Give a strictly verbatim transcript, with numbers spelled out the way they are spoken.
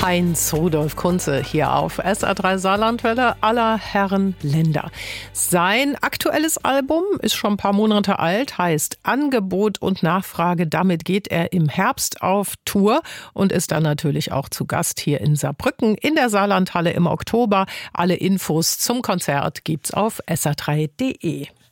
Heinz Rudolf Kunze hier auf S R drei Saarlandwelle aller Herren Länder. Sein aktuelles Album ist schon ein paar Monate alt, heißt Angebot und Nachfrage. Damit geht er im Herbst auf Tour und ist dann natürlich auch zu Gast hier in Saarbrücken in der Saarlandhalle im Oktober. Alle Infos zum Konzert gibt's auf S R drei punkt de.